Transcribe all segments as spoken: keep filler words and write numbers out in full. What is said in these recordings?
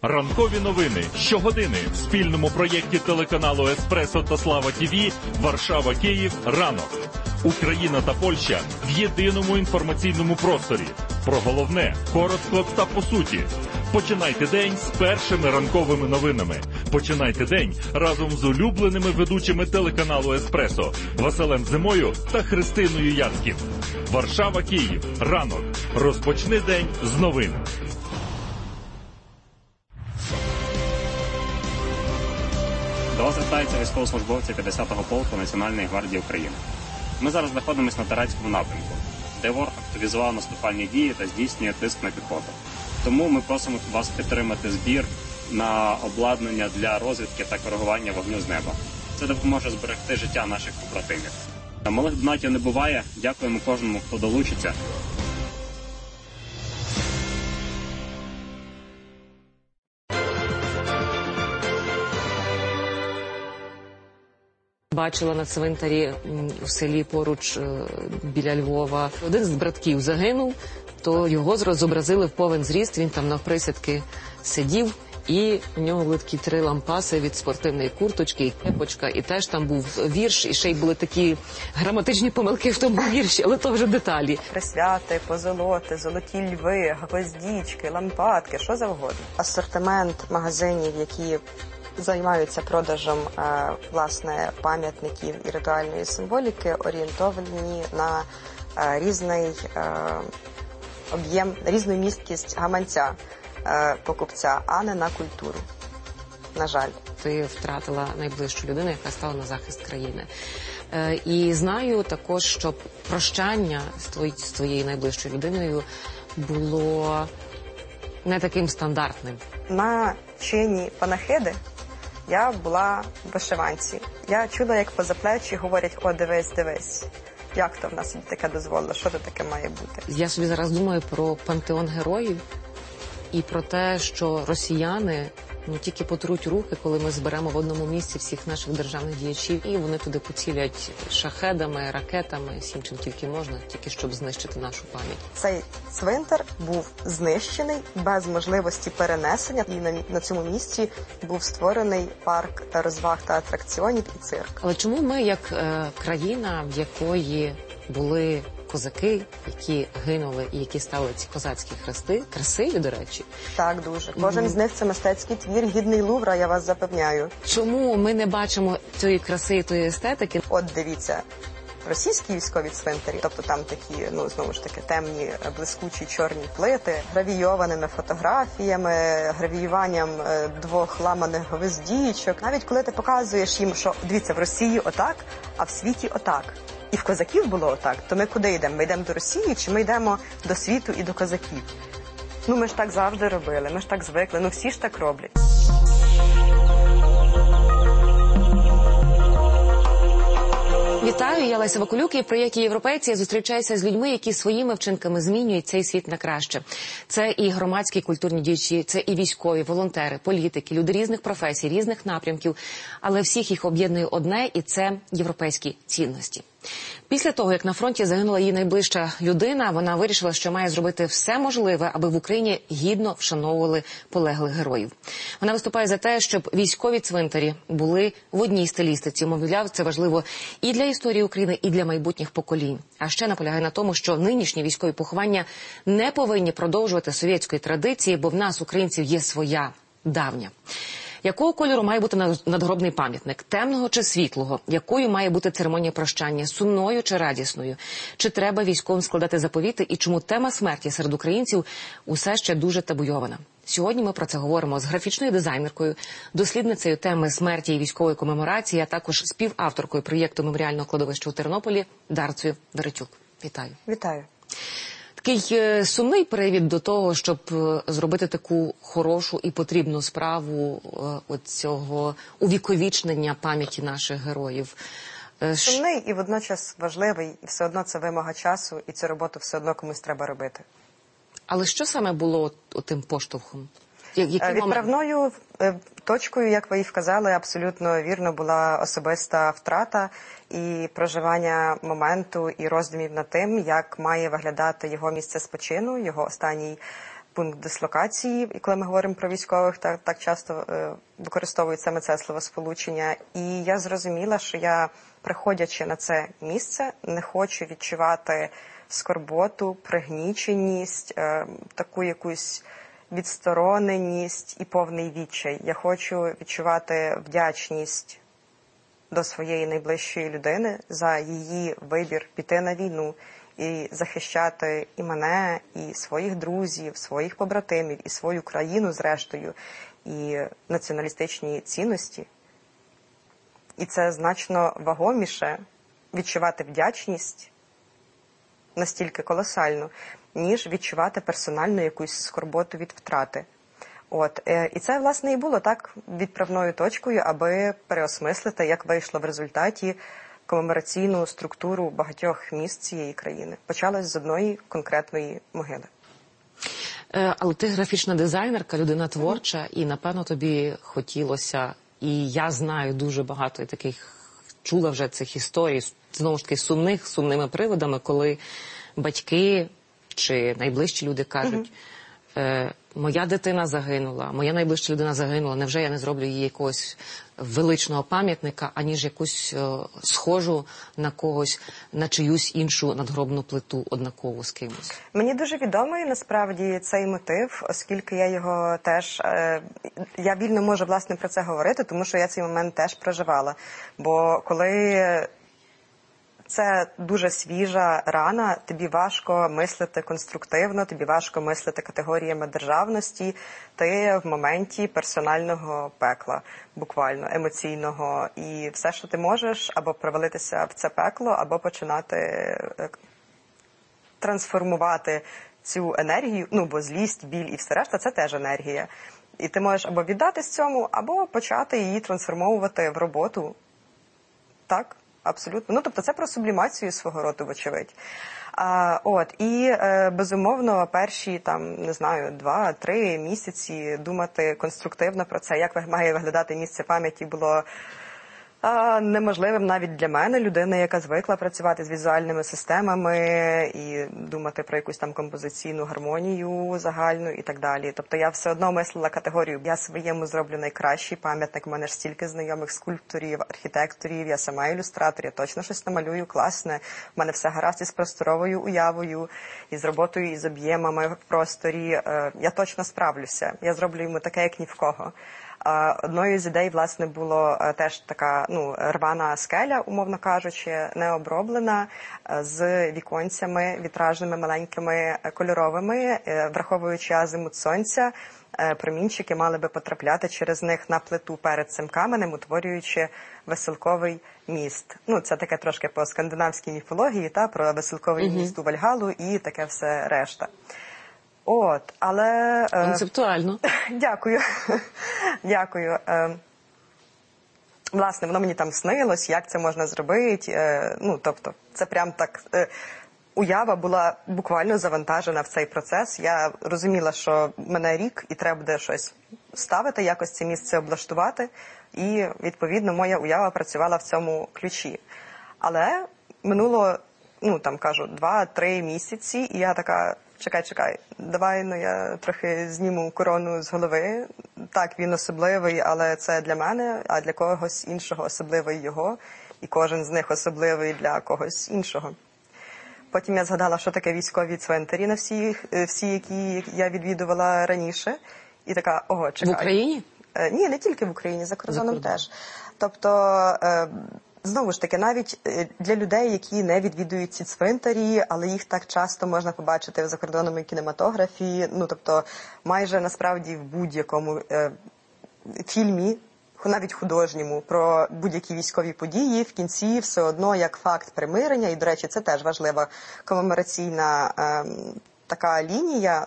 Ранкові новини щогодини в спільному проєкті телеканалу «Еспресо» та «Слава ТІВІ» Варшава-Київ ранок. Україна та Польща в єдиному інформаційному просторі. Про головне, коротко та по суті. Починайте день з першими ранковими новинами. Починайте день разом з улюбленими ведучими телеканалу «Еспресо» Василем Зимою та Христиною Яцьків. Варшава-Київ. Ранок. Розпочни день з новин. До вас звертаються військовослужбовці п'ятдесятого полку Національної гвардії України. Ми зараз знаходимося на Тарецькому напрямку, де ворог активізував наступальні дії та здійснює тиск на піхоту. Тому ми просимо вас підтримати збір на обладнання для розвідки та коригування вогню з неба. Це допоможе зберегти життя наших побратимів. Малих донатів не буває. Дякуємо кожному, хто долучиться. Бачила на цвинтарі у селі поруч біля Львова. Один з братків загинув, то його зобразили в повен зріст, він там навприсядки сидів, і у нього були такі три лампаси від спортивної курточки, і кепочка, і теж там був вірш, і ще й були такі граматичні помилки в тому вірші, але то вже деталі. Присвяти, позолоти, золоті льви, гвоздічки, лампадки, що завгодно. Асортимент магазинів, які займаються продажем е, власне пам'ятників і ритуальної символіки, орієнтовані на е, різний е, об'єм, різну місткість гаманця е, покупця, а не на культуру. На жаль. Ти втратила найближчу людину, яка стала на захист країни. Е, і знаю також, що прощання з, твої, з твоєю найближчою людиною було не таким стандартним. На чині панахиди я була в вишиванці. Я чула, як поза плечі говорять: «О, дивись, дивись». Як то в нас собі таке дозволило? Що то таке має бути? Я собі зараз думаю про пантеон героїв і про те, що росіяни ну тільки потруть руки, коли ми зберемо в одному місці всіх наших державних діячів, і вони туди поцілять шахедами, ракетами, всім чим тільки можна, тільки щоб знищити нашу пам'ять. Цей цвинтар був знищений без можливості перенесення, і на, на цьому місці був створений парк розваг та атракціонів і цирк. Але чому ми, як е, країна, в якої були козаки, які гинули і які ставили ці козацькі хрести, красиві, до речі? Так, дуже. Кожен mm-hmm. з них – це мистецький твір, гідний Лувра, я вас запевняю. Чому ми не бачимо цієї краси і тої естетики? От дивіться, російські військові цвинтарі, тобто там такі, ну, знову ж таки, темні, блискучі чорні плити, гравійованими фотографіями, гравіюванням двох ламаних гвоздічок. Навіть коли ти показуєш їм, що, дивіться, в Росії отак, а в світі отак. І в козаків було отак, то ми куди йдемо? Ми йдемо до Росії чи ми йдемо до світу і до козаків? Ну, ми ж так завжди робили, ми ж так звикли, ну всі ж так роблять. Вітаю, я Леся Вакулюк, і в проєкті «Європейці» я зустрічаюся з людьми, які своїми вчинками змінюють цей світ на краще. Це і громадські культурні діячі, це і військові, волонтери, політики, люди різних професій, різних напрямків, але всіх їх об'єднує одне, і це європейські цінності. Після того, як на фронті загинула її найближча людина, вона вирішила, що має зробити все можливе, аби в Україні гідно вшановували полеглих героїв. Вона виступає за те, щоб військові цвинтарі були в одній стилістиці. Мовляв, це важливо і для історії України, і для майбутніх поколінь. А ще наполягає на тому, що нинішні військові поховання не повинні продовжувати совєтської традиції, бо в нас, українців, є своя, давня. Якого кольору має бути надгробний пам'ятник? Темного чи світлого? Якою має бути церемонія прощання? Сумною чи радісною? Чи треба військовим складати заповіти? І чому тема смерті серед українців усе ще дуже табуйована? Сьогодні ми про це говоримо з графічною дизайнеркою, дослідницею теми смерті і військової комеморації, а також співавторкою проєкту меморіального кладовища у Тернополі Дарцею Веретюк. Вітаю. Вітаю. Такий сумний привід до того, щоб зробити таку хорошу і потрібну справу оцього увіковічнення пам'яті наших героїв. Сумний і водночас важливий, і все одно це вимога часу, і цю роботу все одно комусь треба робити. Але що саме було тим поштовхом? Відправною точкою, як ви і вказали, абсолютно вірно, була особиста втрата і проживання моменту і роздумів над тим, як має виглядати його місце спочину, його останній пункт дислокації, і коли ми говоримо про військових, так, так часто е, використовують саме це словосполучення. І я зрозуміла, що я, приходячи на це місце, не хочу відчувати скорботу, пригніченість, е, таку якусь відстороненість і повний відчай. Я хочу відчувати вдячність до своєї найближчої людини за її вибір піти на війну і захищати і мене, і своїх друзів, своїх побратимів, і свою країну, зрештою, і націоналістичні цінності. І це значно вагоміше відчувати вдячність настільки колосально, ніж відчувати персональну якусь скорботу від втрати. От. І це, власне, і було так відправною точкою, аби переосмислити, як вийшло в результаті комемораційну структуру багатьох міст цієї країни. Почалось з одної конкретної могили. Але ти графічна дизайнерка, людина творча, і, напевно, тобі хотілося, і я знаю дуже багато таких, чула вже цих історій, знову ж таки, сумних, сумними приводами, коли батьки чи найближчі люди кажуть, е, моя дитина загинула, моя найближча людина загинула, невже я не зроблю їй якогось величного пам'ятника, аніж якусь е, схожу на когось, на чиюсь іншу надгробну плиту однакову з кимось? Мені дуже відомий, насправді, цей мотив, оскільки я його теж, е, я вільно можу, власне, про це говорити, тому що я цей момент теж проживала. Бо коли це дуже свіжа рана, тобі важко мислити конструктивно, тобі важко мислити категоріями державності, ти в моменті персонального пекла, буквально, емоційного. І все, що ти можеш, або провалитися в це пекло, або починати трансформувати цю енергію, ну, бо злість, біль і все решта – це теж енергія. І ти можеш або віддатись цьому, або почати її трансформовувати в роботу. Так? Абсолютно. Ну, тобто це про сублімацію свого роду, вочевидь. А, от, і, е, безумовно, перші, там, не знаю, два-три місяці думати конструктивно про це, як має виглядати місце пам'яті, було а, неможливим навіть для мене, людини, яка звикла працювати з візуальними системами і думати про якусь там композиційну гармонію загальну і так далі. Тобто я все одно мислила категорію, я своєму зроблю найкращий пам'ятник, у мене ж стільки знайомих скульпторів, архітекторів, я сама ілюстратор, я точно щось намалюю класне, в мене все гаразд із просторовою уявою, і з роботою, і з об'ємами в просторі, я точно справлюся, я зроблю йому таке, як ні в кого. Одною з ідей, власне, було теж така, ну, рвана скеля, умовно кажучи, не оброблена, з віконцями вітражними, маленькими, кольоровими, враховуючи азимут сонця, промінчики мали би потрапляти через них на плиту перед цим каменем, утворюючи веселковий міст. Ну, це таке трошки по скандинавській міфології, та, про веселковий mm-hmm. міст у Вальгалу і таке все решта. От, але... Концептуально. Дякую. Дякую. Власне, воно мені там снилось, як це можна зробити. Ну, тобто, це прям так... Уява була буквально завантажена в цей процес. Я розуміла, що мене рік, і треба буде щось ставити, якось це місце облаштувати. І, відповідно, моя уява працювала в цьому ключі. Але минуло, ну, там, кажу, два-три місяці, і я така... Чекай, чекай, давай, ну, я трохи зніму корону з голови. Так, він особливий, але це для мене, а для когось іншого особливий його, і кожен з них особливий для когось іншого. Потім я згадала, що таке військові цвинтарі на всі, всі, які я відвідувала раніше, і така, ого, чекай. В Україні? Ні, не тільки в Україні, за кордоном за кордон. теж. Тобто... Знову ж таки, навіть для людей, які не відвідують ці цвинтарі, але їх так часто можна побачити в закордонному кінематографі, ну, тобто, майже, насправді, в будь-якому е, фільмі, навіть художньому, про будь-які військові події, в кінці все одно як факт примирення, і, до речі, це теж важлива комемораційна е, така лінія,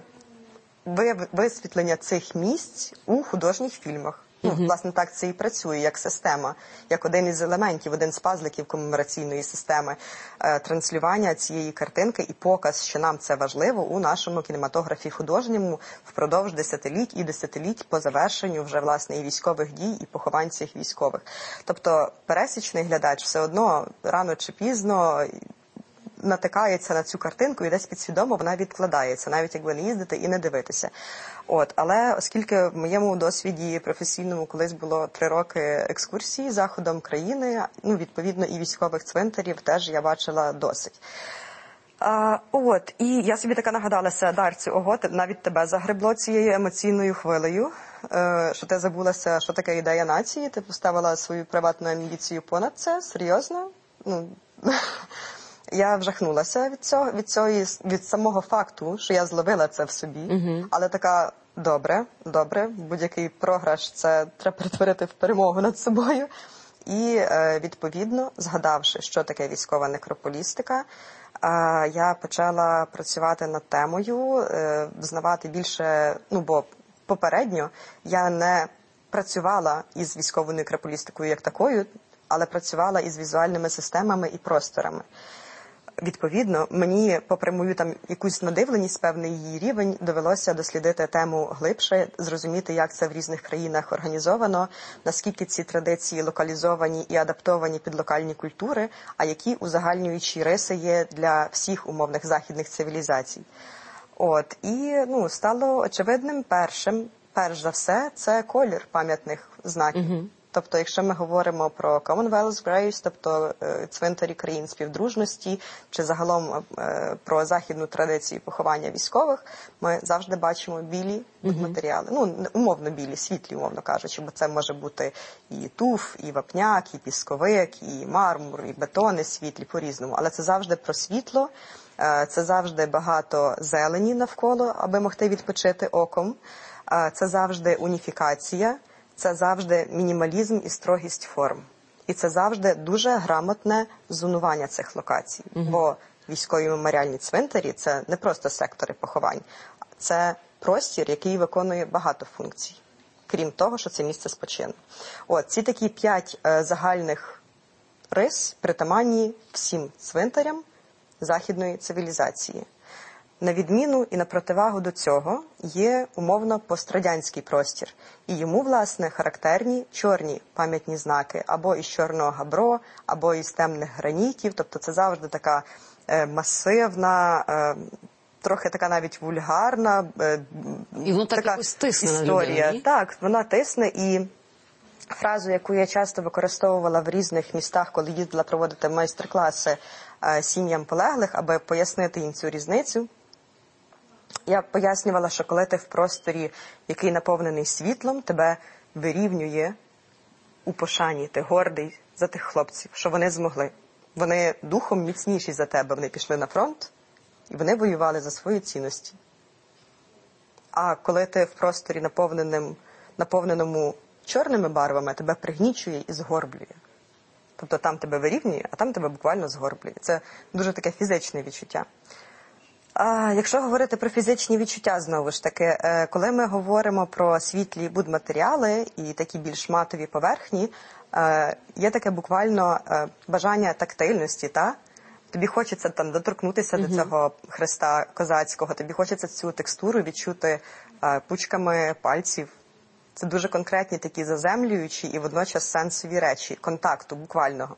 е, висвітлення цих місць у художніх фільмах. Ну, uh-huh. власне, так це і працює, як система, як один із елементів, один з пазликів комемораційної системи е, транслювання цієї картинки і показ, що нам це важливо у нашому кінематографі художньому впродовж десятиліть і десятиліть по завершенню вже, власне, і військових дій, і поховань цих військових. Тобто пересічний глядач все одно рано чи пізно натикається на цю картинку і десь підсвідомо вона відкладається, навіть якби не їздити і не дивитися. От, але оскільки в моєму досвіді професійному колись було три роки екскурсії заходом країни, ну, відповідно, і військових цвинтарів теж я бачила досить. А, от, і я собі така нагадалася, Дарцю, ого, навіть тебе загребло цією емоційною хвилею, е, що ти забулася, що таке ідея нації, ти поставила свою приватну амбіцію понад це, серйозно? Ну, я вжахнулася від цього, від цього, від самого факту, що я зловила це в собі, uh-huh. але така, добре, добре, будь-який програш це треба перетворити в перемогу над собою. І, е, відповідно, згадавши, що таке військова некрополістика, я почала працювати над темою, взнавати більше, ну, бо попередньо я не працювала із військовою некрополістикою як такою, але працювала із візуальними системами і просторами. Відповідно, мені, попри мою там якусь надивленість, певний її рівень, довелося дослідити тему глибше, зрозуміти, як це в різних країнах організовано, наскільки ці традиції локалізовані і адаптовані під локальні культури, а які узагальнюючі риси є для всіх умовних західних цивілізацій. От, і, ну, стало очевидним першим, перш за все, це колір пам'ятних знаків. Mm-hmm. Тобто, якщо ми говоримо про Commonwealth Graves, тобто цвинтарі країн співдружності, чи загалом про західну традицію поховання військових, ми завжди бачимо білі матеріали. Mm-hmm. Ну, умовно білі, світлі, умовно кажучи, бо це може бути і туф, і вапняк, і пісковик, і мармур, і бетони світлі по-різному. Але це завжди про світло, це завжди багато зелені навколо, аби могти відпочити оком. Це завжди уніфікація. Це завжди мінімалізм і строгість форм. І це завжди дуже грамотне зонування цих локацій. Mm-hmm. Бо військові меморіальні цвинтарі – це не просто сектори поховань. Це простір, який виконує багато функцій. Крім того, що це місце спочину. От, ці такі п'ять е, загальних рис притаманні всім цвинтарям західної цивілізації. На відміну і на противагу до цього є умовно пострадянський простір. І йому, власне, характерні чорні пам'ятні знаки. Або із чорного габро, або із темних гранітів. Тобто це завжди така е, масивна, е, трохи така навіть вульгарна е, і воно так така тисне історія. На людей, так, вона тисне. І фразу, яку я часто використовувала в різних містах, коли їздила проводити майстер-класи е, сім'ям полеглих, аби пояснити їм цю різницю, я пояснювала, що коли ти в просторі, який наповнений світлом, тебе вирівнює у пошані, ти гордий за тих хлопців, що вони змогли. Вони духом міцніші за тебе, вони пішли на фронт, і вони воювали за свої цінності. А коли ти в просторі, наповненим, наповненому чорними барвами, тебе пригнічує і згорблює. Тобто там тебе вирівнює, а там тебе буквально згорблює. Це дуже таке фізичне відчуття. А якщо говорити про фізичні відчуття, знову ж таки, коли ми говоримо про світлі будматеріали і такі більш матові поверхні, є таке буквально бажання тактильності, та? Тобі хочеться там доторкнутися mm-hmm. до цього хреста козацького, тобі хочеться цю текстуру відчути пучками пальців. Це дуже конкретні такі заземлюючі і водночас сенсові речі, контакту буквального.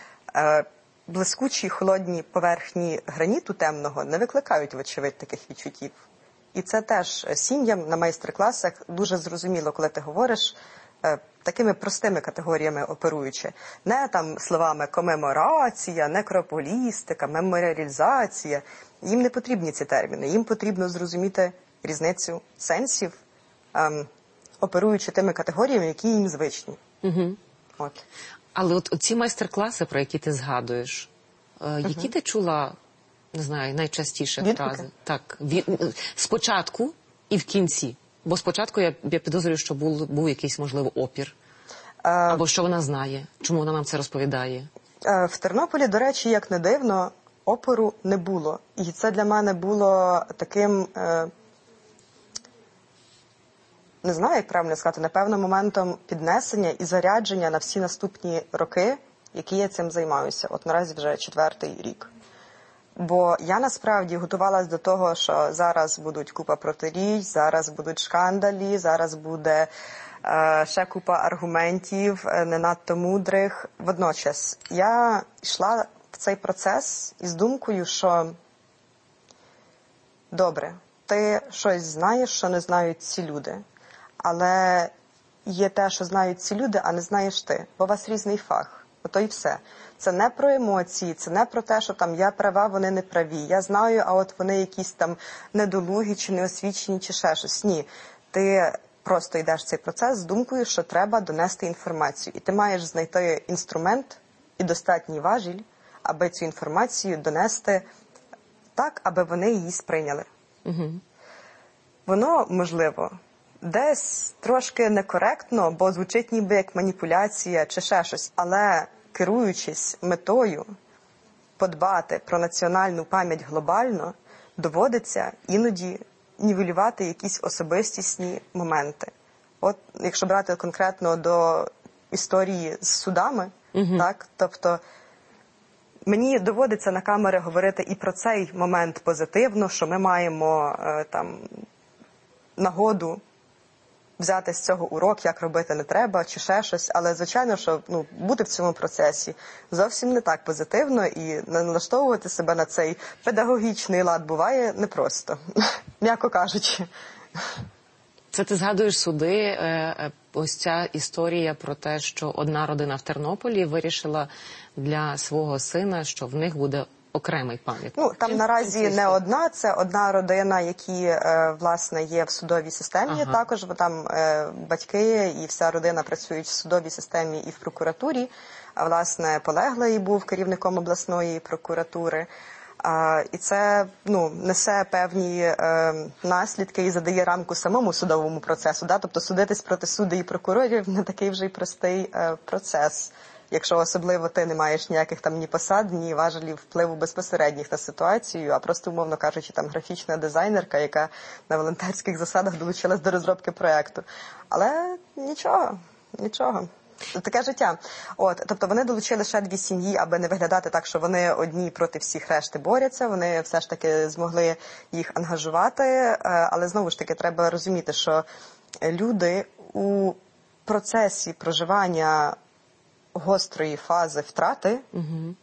Блискучі холодні поверхні граніту темного не викликають, вочевидь, таких відчуттів. І це теж сім'ям на майстер-класах дуже зрозуміло, коли ти говориш е, такими простими категоріями оперуючи. Не там словами комеморація, некрополістика, меморіалізація. Їм не потрібні ці терміни. Їм потрібно зрозуміти різницю сенсів, е, оперуючи тими категоріями, які їм звичні. Угу. От. Але от ці майстер-класи, про які ти згадуєш, е, які uh-huh. ти чула, не знаю, найчастіше Відгуки? фрази? Так, від, спочатку і в кінці. Бо спочатку я, я підозрюю, що був, був якийсь, можливо, опір. Uh, Або що вона знає, чому вона нам це розповідає. Uh, в Тернополі, до речі, як не дивно, опору не було. І це для мене було таким... Uh, не знаю, як правильно сказати, напевно, моментом піднесення і зарядження на всі наступні роки, які я цим займаюся. От наразі вже четвертий рік. Бо я насправді готувалась до того, що зараз будуть купа протиріч, зараз будуть шкандалі, зараз буде е, ще купа аргументів, е, не надто мудрих. Водночас, я йшла в цей процес із думкою, що добре, ти щось знаєш, що не знають ці люди, але є те, що знають ці люди, а не знаєш ти, бо у вас різний фах. Ото і все. Це не про емоції, це не про те, що там я права, вони не праві. Я знаю, а от вони якісь там недолугі, чи неосвічені, чи ще щось. Ні. Ти просто йдеш в цей процес з думкою, що треба донести інформацію. І ти маєш знайти інструмент і достатній важіль, аби цю інформацію донести так, аби вони її сприйняли. Угу. Воно, можливо, десь трошки некоректно, бо звучить ніби як маніпуляція чи ще щось. Але керуючись метою подбати про національну пам'ять глобально, доводиться іноді нівелювати якісь особистісні моменти. От, якщо брати конкретно до історії з судами, угу. так, тобто мені доводиться на камери говорити і про цей момент позитивно, що ми маємо е, там нагоду взяти з цього урок, як робити не треба, чи ще щось. Але, звичайно, що ну, бути в цьому процесі зовсім не так позитивно, і налаштовувати себе на цей педагогічний лад буває непросто, м'яко кажучи. Це ти згадуєш суди, ось ця історія про те, що одна родина в Тернополі вирішила для свого сина, що в них буде окремий пам'ятник. Ну, там наразі не одна, це одна родина, які, е, власне, є в судовій системі. Ага. Також бо там е, батьки і вся родина працюють в судовій системі і в прокуратурі. А, власне, полеглий був керівником обласної прокуратури. А, і це ну, несе певні е, наслідки і задає рамку самому судовому процесу. Да? Тобто судитись проти суддів і прокурорів не такий вже й простий е, процес. Якщо особливо ти не маєш ніяких там ні посад, ні важелів впливу безпосередніх на ситуацію, а просто, умовно кажучи, там графічна дизайнерка, яка на волонтерських засадах долучилась до розробки проєкту. Але нічого, нічого. Таке життя. От, тобто вони долучили ще дві сім'ї, аби не виглядати так, що вони одні проти всіх решти борються. Вони все ж таки змогли їх ангажувати. Але знову ж таки треба розуміти, що люди у процесі проживання гострої фази втрати, угу.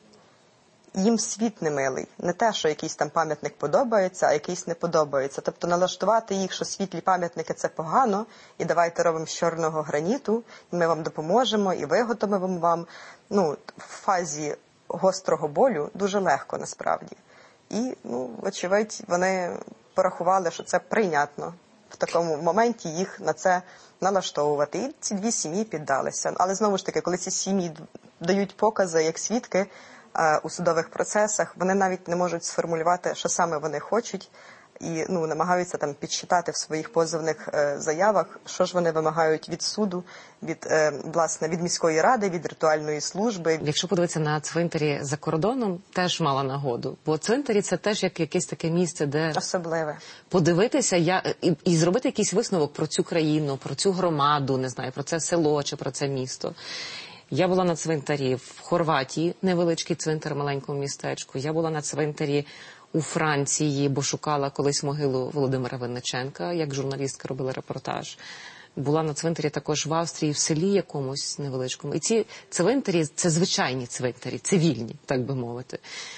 їм світ не милий. Не те, що якийсь там пам'ятник подобається, а якийсь не подобається. Тобто налаштувати їх, що світлі пам'ятники – це погано, і давайте робимо з чорного граніту, і ми вам допоможемо, і виготовимо вам. Ну, в фазі гострого болю дуже легко, насправді. І, ну, вочевидь, вони порахували, що це прийнятно. В такому моменті їх на це налаштовувати. І ці дві сім'ї піддалися. Але знову ж таки, коли ці сім'ї дають покази як свідки е, у судових процесах, вони навіть не можуть сформулювати, що саме вони хочуть, і ну, намагаються там підсчитати в своїх позовних е, заявах, що ж вони вимагають від суду, від, е, власне, від міської ради, від ритуальної служби. Якщо подивитися на цвинтарі за кордоном, теж мала нагоду. Бо цвинтарі – це теж як якесь таке місце, де особливе. Подивитися я, і, і зробити якийсь висновок про цю країну, про цю громаду, не знаю, про це село чи про це місто. Я була на цвинтарі в Хорватії, невеличкий цвинтар в маленькому містечку. Я була на цвинтарі у Франції, бо шукала колись могилу Володимира Винниченка, як журналістка робила репортаж. Була на цвинтарі також в Австрії, в селі якомусь невеличкому. І ці цвинтарі – це звичайні цвинтарі, цивільні, так би мовити.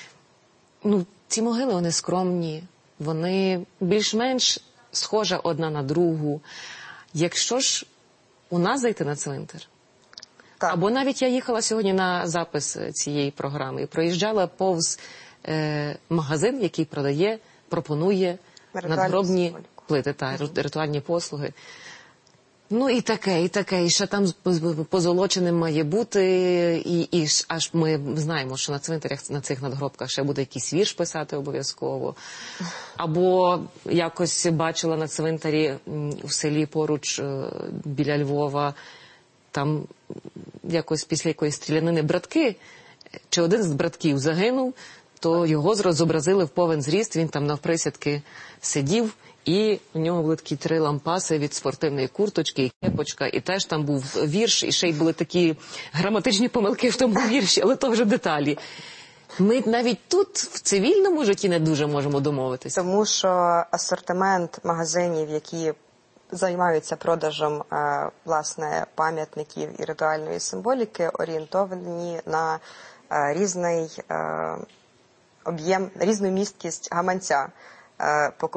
Ну, ці могили, вони скромні, вони більш-менш схожа одна на другу. Якщо ж у нас зайти на цвинтар, так. Або навіть я їхала сьогодні на запис цієї програми і проїжджала повз е, магазин, який продає, пропонує надгробні плити та ритуальні послуги. Ну і таке, і таке, і ще там позолоченим має бути, і, і аж ми знаємо, що на цвинтарях, на цих надгробках ще буде якийсь вірш писати обов'язково. Або якось бачила на цвинтарі у селі поруч біля Львова, там якось після якоїсь стрілянини братки, чи один з братків загинув, то його зобразили в повен зріст, він там навприсядки сидів, і у нього були такі три лампаси від спортивної курточки, і кепочка, і теж там був вірш, і ще й були такі граматичні помилки в тому вірші, але то вже деталі. Ми навіть тут, в цивільному житті, не дуже можемо домовитися. Тому що асортимент магазинів, які займаються продажем, власне, пам'ятників і ритуальної символіки, орієнтовані на е, різний е, об'єм, різну місткість гаманця. Е,